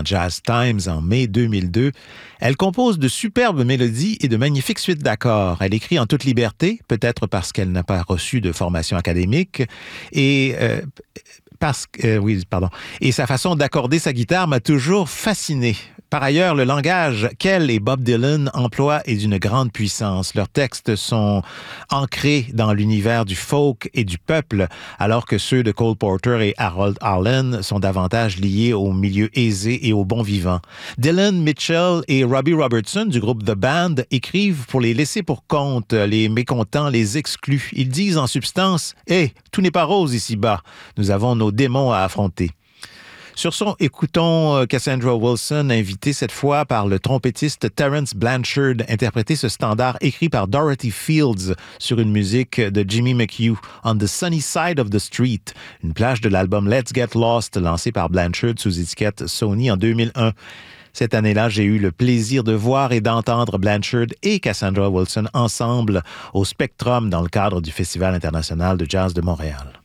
dans Jazz Times en mai 2002. Elle compose de superbes mélodies et de magnifiques suites d'accords. Elle écrit en toute liberté, peut-être parce qu'elle n'a pas reçu de formation académique, et Et sa façon d'accorder sa guitare m'a toujours fasciné. Par ailleurs, le langage qu'elle et Bob Dylan emploient est d'une grande puissance. Leurs textes sont ancrés dans l'univers du folk et du peuple, alors que ceux de Cole Porter et Harold Arlen sont davantage liés au milieu aisé et au bon vivant. Dylan, Mitchell et Robbie Robertson du groupe The Band écrivent pour les laissés pour compte, les mécontents, les exclus. Ils disent en substance « Hey, tout n'est pas rose ici-bas. Nous avons nos démons à affronter. » Sur son, écoutons Cassandra Wilson, invitée cette fois par le trompettiste Terence Blanchard, interpréter ce standard écrit par Dorothy Fields sur une musique de Jimmy McHugh, On the Sunny Side of the Street, une plage de l'album Let's Get Lost, lancé par Blanchard sous étiquette Sony en 2001. Cette année-là, j'ai eu le plaisir de voir et d'entendre Blanchard et Cassandra Wilson ensemble au Spectrum dans le cadre du Festival international de jazz de Montréal.